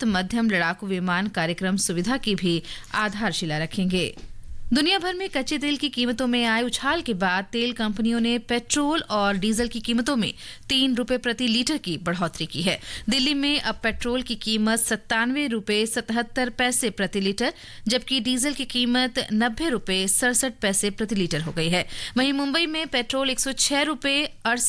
भारत मध्यम लड़ाकू विमान कार्यक्रम सुविधा की भी आधारशिला रखेंगे। दुनिया भर में कच्चे तेल की कीमतों में आए उछाल के बाद तेल कंपनियों ने पेट्रोल और डीजल की कीमतों में 3 रुपए प्रति लीटर की बढ़ोतरी की है। दिल्ली में अब पेट्रोल की कीमत 97 रुपए 77 पैसे प्रति लीटर, जबकि डीजल की कीमत 90 रुपए 67 पैसे प्रति लीटर हो गई है। वहीं मुंबई में पेट्रोल 106 रुपए